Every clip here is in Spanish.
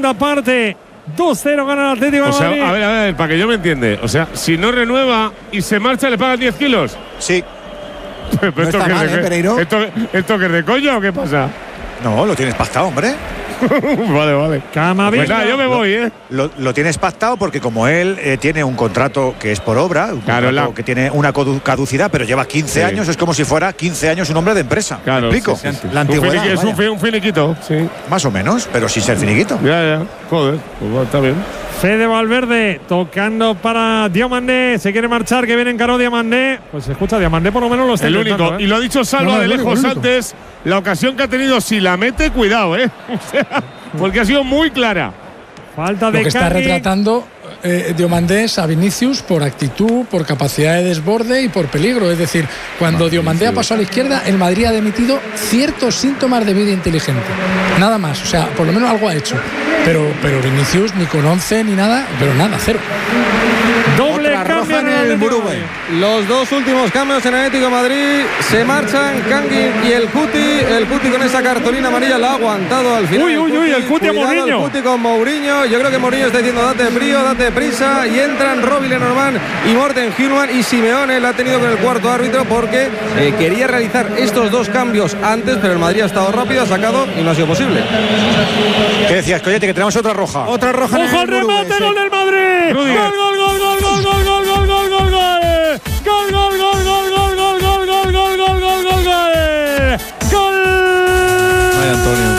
segunda parte. 2-0 gana el Atlético de Madrid. A ver, para que yo me entienda. O sea, si no renueva y se marcha, ¿le pagan 10 kilos? Sí. ¿Pero no está mal, Pereiro. ¿Esto que es de coña o qué pasa? No, lo tienes pactado, hombre. Vale. Camavinga. Pues nada, yo me voy, Lo tienes pactado porque como él tiene un contrato que es por obra, que tiene una caducidad, pero lleva 15 años, es como si fuera 15 años un hombre de empresa. Claro, ¿Me explico? Sí. La antigüedad. Es un finiquito, sí. Más o menos, pero sin ser finiquito. Ya. Joder, pues bueno, está bien. Fede Valverde tocando para Diomandé. Se quiere marchar, que viene en caro Diomandé. Pues se escucha, Diomandé por lo menos lo está el único. Y lo ha dicho Salva de lejos antes. La ocasión que ha tenido, si la mete, cuidado, O sea, porque ha sido muy clara. Falta de lo que está retratando Diomandé a Vinicius por actitud, por capacidad de desborde y por peligro. Es decir, cuando Diomandé ha pasado a la izquierda, el Madrid ha emitido ciertos síntomas de vida inteligente. Nada más, o sea, por lo menos algo ha hecho. Pero Vinicius ni con 11 ni nada, pero nada, cero. Doble cambio en el Burube. Los dos últimos cambios en Atlético de Madrid se marchan Kangin y el Cuti con esa cartulina amarilla la ha aguantado al final. El Cuti a Mourinho. El Cuti con Mourinho. Yo creo que Mourinho está diciendo date frío, date prisa, y entran Robbie Lenormand y Morten Hjulmand, y Simeone la ha tenido con el cuarto árbitro porque quería realizar estos dos cambios antes, pero el Madrid ha estado rápido, ha sacado y no ha sido posible. ¿Qué decías, Coyote? Que tenemos otra roja. Otra roja. ¡Ojo al remate! ¡Gol del Madrid! ¡Gol! Ay, Antonio.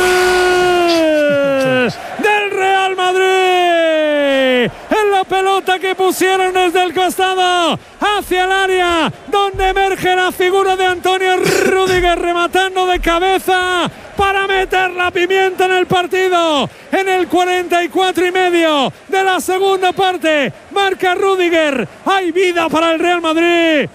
Del Real Madrid. En la pelota que pusieron desde el costado hacia el área, donde emerge la figura de Antonio Rüdiger rematando de cabeza para meter la pimienta en el partido. En el 44,5 de la segunda parte marca Rüdiger. Hay vida para el Real Madrid.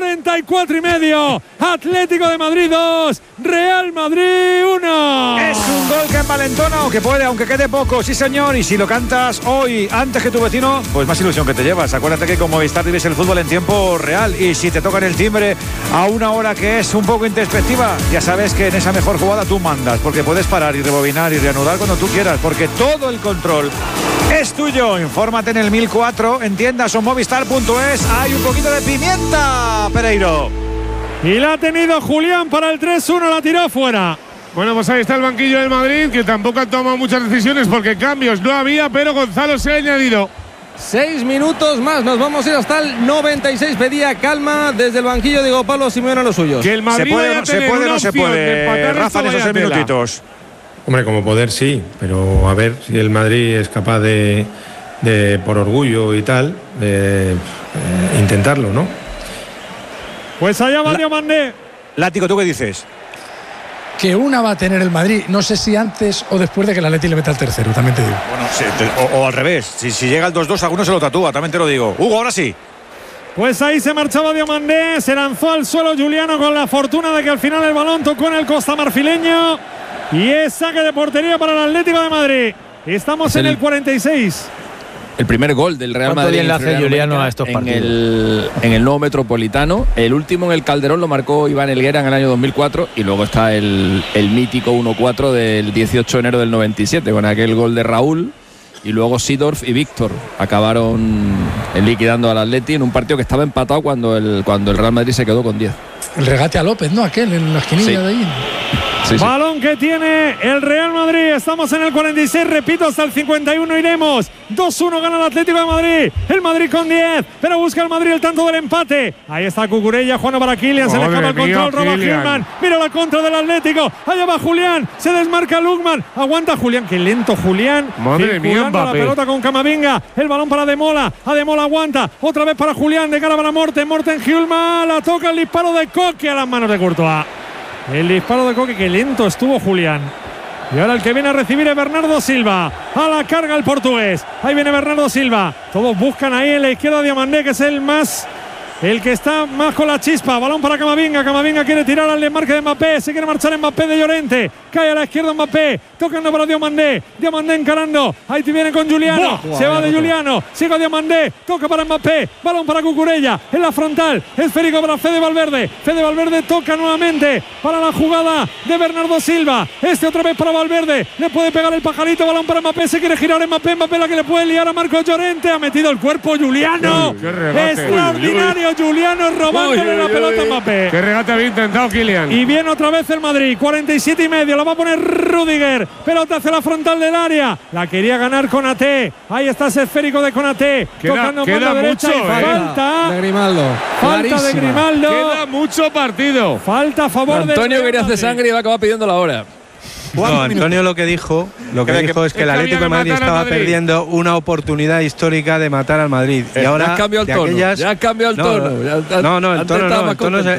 44,5. Atlético de Madrid 2, Real Madrid 1. Es un gol que envalentona o que puede, aunque quede poco, sí señor. Y si lo cantas hoy antes que tu vecino, pues más ilusión que te llevas. Acuérdate que con Movistar vives el fútbol en tiempo real. Y si te tocan el timbre a una hora que es un poco introspectiva, ya sabes que en esa mejor jugada tú mandas, porque puedes parar y rebobinar y reanudar cuando tú quieras, porque todo el control es tuyo. Infórmate en el 1004, en tiendas o movistar.es. Hay un poquito de pimienta, Pereiro. Y la ha tenido Julián para el 3-1, la tiró fuera. Bueno, pues ahí está el banquillo del Madrid, que tampoco han tomado muchas decisiones porque cambios no había, pero Gonzalo se ha añadido. 6 minutos más, nos vamos a ir hasta el 96. Pedía calma desde el banquillo, digo Pablo Simeone a los suyos. Que el Madrid se puede o no se puede, Rafa, en esos 6 minutitos. Hombre, como poder sí, pero a ver si el Madrid es capaz de por orgullo y tal, de intentarlo, ¿no? Pues allá va Diomandé. Látigo, ¿tú qué dices? Que una va a tener el Madrid, no sé si antes o después de que el Atleti le meta el tercero, también te digo. Bueno, sí, o al revés, si llega el 2-2 alguno se lo tatúa, también te lo digo. Hugo, ahora sí. Pues ahí se marchaba Diomandé, se lanzó al suelo Juliano con la fortuna de que al final el balón tocó en el costamarfileño y es saque de portería para el Atlético de Madrid. Estamos en el 46. El primer gol del Real Madrid enlace Juliano a estos partidos en el nuevo Metropolitano. El último en el Calderón lo marcó Iván Helguera en el año 2004 y luego está el mítico 1-4 del 18 de enero del 97 con aquel gol de Raúl, y luego Seedorf y Víctor acabaron liquidando al Atleti en un partido que estaba empatado cuando el Real Madrid se quedó con 10. El regate a López, ¿no? Aquel en la esquinilla de ahí. Sí. Balón que tiene el Real Madrid. Estamos en el 46, repito, hasta el 51 iremos. 2-1 gana el Atlético de Madrid. El Madrid con 10, pero busca el Madrid el tanto del empate. Ahí está Cucurella, Juan para Kylian, se le escapa el control, roba Hjulmand. Mira la contra del Atlético. Allá va Julián, se desmarca Lukman. Aguanta Julián, qué lento Julián. Madre mía, la pelota con Camavinga. El balón para Ademola. Ademola aguanta. Otra vez para Julián, de cara para Morten Hjulmand. La toca el disparo de Coque a las manos de Courtois. El disparo de Coque, que lento estuvo Julián. Y ahora el que viene a recibir es Bernardo Silva. A la carga el portugués. Ahí viene Bernardo Silva. Todos buscan ahí en la izquierda a Diomandé, que es el más el que está más con la chispa. Balón para Camavinga. Camavinga quiere tirar al desmarque de Mbappé. Se quiere marchar Mbappé de Llorente. Cae a la izquierda Mbappé. Tocando para Diomandé. Diomandé encarando. Ahí viene con Juliano. Se va de Juliano. Sigue a Diomandé. Toca para Mbappé. Balón para Cucurella. En la frontal. Esférico para Fede Valverde. Fede Valverde toca nuevamente para la jugada de Bernardo Silva. Otra vez para Valverde. Le puede pegar el pajarito. Balón para Mbappé. Se quiere girar Mbappé. Mbappé la que le puede liar a Marcos Llorente. Ha metido el cuerpo Juliano. Extraordinario. Juliano robándole la pelota a Mbappé. Qué regate había intentado Kylian. Y viene otra vez el Madrid. 47,5. La va a poner Rüdiger. Pelota hacia la frontal del área. La quería ganar Konaté. Ahí está ese esférico de Konaté. Tocando por la derecha. Mucho, falta de Grimaldo. Falta de Grimaldo. Queda mucho partido. Falta a favor de Antonio quería hacer sangre y va a acabar pidiendo la hora. No, Antonio lo que dijo es que el Atlético de Madrid estaba perdiendo una oportunidad histórica de matar al Madrid. Y ahora ya has cambiado el tono. Ya has cambiado el tono. No, el tono es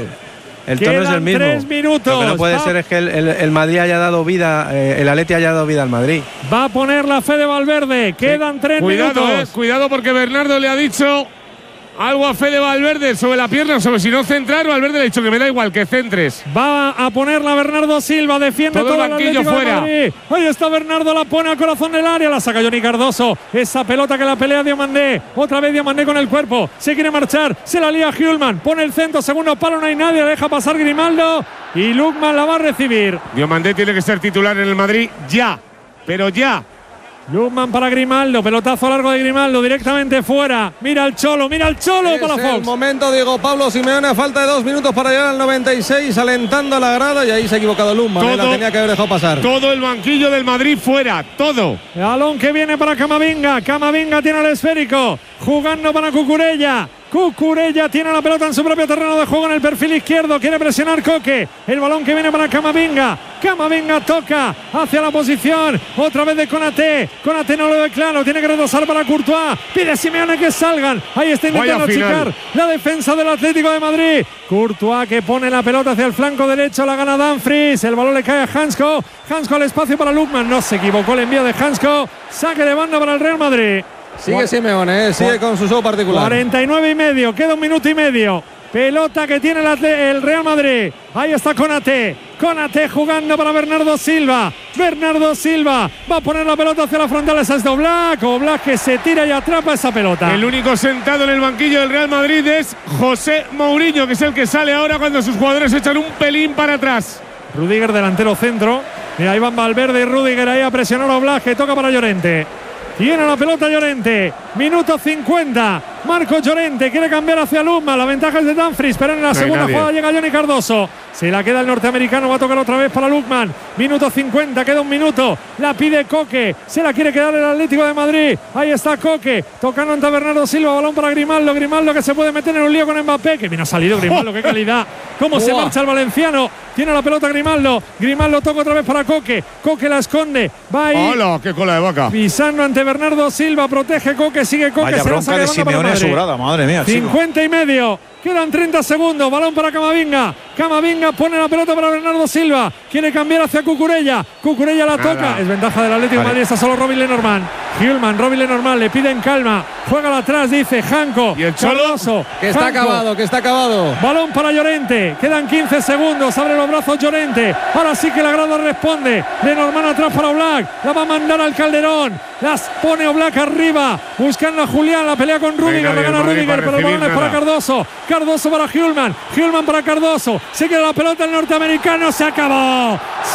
el mismo. 3 minutos. Lo que no puede ser es que el Madrid haya dado vida, el Atleti haya dado vida al Madrid. Va a poner la Fede Valverde. Quedan 3 minutos. Cuidado porque Bernardo le ha dicho algo a Fede Valverde sobre la pierna, sobre si no centrar. Valverde le ha dicho que me da igual, que centres. Va a ponerla Bernardo Silva, defiende todo el banquillo fuera. Ahí está Bernardo, la pone al corazón del área, la saca Johnny Cardoso. Esa pelota que la pelea Diomandé. Otra vez Diomandé con el cuerpo. Se quiere marchar, se la lía Hjulman. Pone el centro, segundo palo, no hay nadie. Deja pasar Grimaldo y Lukman la va a recibir. Diomandé tiene que ser titular en el Madrid ya, pero ya. Lukman para Grimaldo, pelotazo largo de Grimaldo, directamente fuera. Mira el Cholo para Fox. Es el momento, Diego Pablo Simeone, a falta de 2 minutos para llegar al 96, alentando a la grada, y ahí se ha equivocado Lukman. La tenía que haber dejado pasar. Todo el banquillo del Madrid fuera, todo. El balón que viene para Camavinga. Camavinga tiene el esférico, jugando para Cucurella. Cucurella tiene la pelota en su propio terreno de juego en el perfil izquierdo. Quiere presionar Coque. El balón que viene para Camavinga. Camavinga toca hacia la posición. Otra vez de Konaté. Konaté no lo ve claro. Tiene que retrasar para Courtois. Pide Simeone que salgan. Ahí está intentando achicar la defensa del Atlético de Madrid. Courtois que pone la pelota hacia el flanco derecho. La gana Dumfries. El balón le cae a Hansko. Hansko al espacio para Lukman. No se equivocó el envío de Hansko. Saque de banda para el Real Madrid. Sigue Simeone, sigue con su show particular. 49,5, queda 1 minuto y medio. Pelota que tiene el Real Madrid. Ahí está Konaté. Konaté jugando para Bernardo Silva. Bernardo Silva va a poner la pelota hacia la frontal. Esa es de Oblak. Oblak que se tira y atrapa esa pelota. El único sentado en el banquillo del Real Madrid es José Mourinho, que es el que sale ahora cuando sus jugadores echan un pelín para atrás. Rüdiger delantero centro. Y ahí van Valverde y Rüdiger ahí a presionar a Oblak, que toca para Llorente. Tiene la pelota Llorente. Minuto 50. Marcos Llorente quiere cambiar hacia Lukman. La ventaja es de Dumfries, pero en la segunda jugada llega Johnny Cardoso. Se la queda el norteamericano. Va a tocar otra vez para Lukman. Minuto 50. Queda 1 minuto. La pide Coque. Se la quiere quedar el Atlético de Madrid. Ahí está Coque. Tocando ante Bernardo Silva. Balón para Grimaldo. Grimaldo que se puede meter en un lío con Mbappé. Que bien ha salido Grimaldo. Qué calidad. Cómo se marcha el valenciano. Tiene la pelota Grimaldo. Grimaldo toca otra vez para Coque. Coque la esconde. Va ahí. ¡Hola! ¡Qué cola de vaca! Pisando ante Bernardo Silva. Protege Coque. Sigue Coque. Vaya bronca de Simeone asegurada. Madre mía. 50,5. Quedan 30 segundos. Balón para Camavinga. Camavinga pone la pelota para Bernardo Silva. Quiere cambiar hacia Cucurella. Cucurella la toca. Es ventaja del Atlético de Madrid. Está solo Robin Lenormand. Robin Lenormand le pide en calma. Juega atrás, dice Hanko. Y el Cholo. Que está acabado, que está acabado. Balón para Llorente. Quedan 15 segundos. Abre los brazos Llorente. Ahora sí que la grada responde. Lenormand atrás para Oblak. La va a mandar al Calderón. Las pone Oblak arriba. Buscando a Julián. La pelea con Rüdiger. La gana Rüdiger. Pero el balón es para Cardoso. Cardoso para Hjulman. Hjulman para Cardoso. Se queda la pelota el norteamericano. Se acabó. Se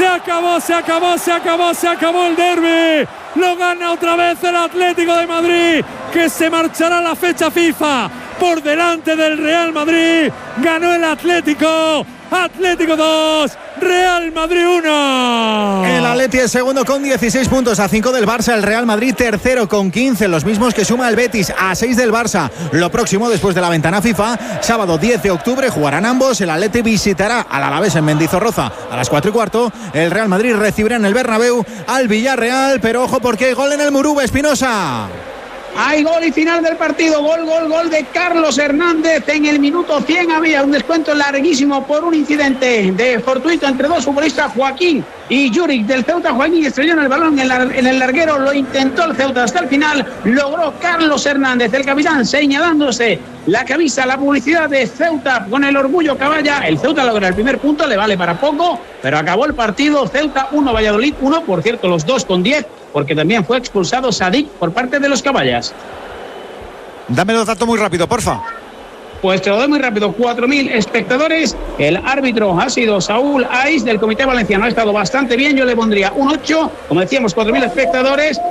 acabó el derbi. Lo gana otra vez el Atlético de Madrid, que se marchará a la fecha FIFA por delante del Real Madrid. Ganó el Atlético. Atlético 2, Real Madrid 1. El Atleti es segundo con 16 puntos, a 5 del Barça. El Real Madrid tercero con 15, los mismos que suma el Betis, a 6 del Barça. Lo próximo después de la ventana FIFA, sábado 10 de octubre jugarán ambos. El Atleti visitará al Alavés en Mendizorroza a las 4:15. El Real Madrid recibirá en el Bernabéu al Villarreal, pero ojo porque hay gol en el Murube, Espinosa. Hay gol y final del partido, gol de Carlos Hernández en el minuto 100. Había un descuento larguísimo por un incidente de fortuito entre dos futbolistas. Joaquín y Juric del Ceuta. Joaquín estrelló en el balón en el larguero, lo intentó el Ceuta hasta el final, logró Carlos Hernández, el capitán, señalándose la camisa, la publicidad de Ceuta con el orgullo caballa. El Ceuta logra el primer punto, le vale para poco, pero acabó el partido. Ceuta 1, Valladolid 1, por cierto, los dos con 10, porque también fue expulsado Sadik por parte de los caballas. Dame los datos muy rápido, porfa. Pues te lo doy muy rápido, 4.000 espectadores. El árbitro ha sido Saúl Aiz del Comité Valenciano, ha estado bastante bien, yo le pondría un 8, como decíamos, 4.000 espectadores.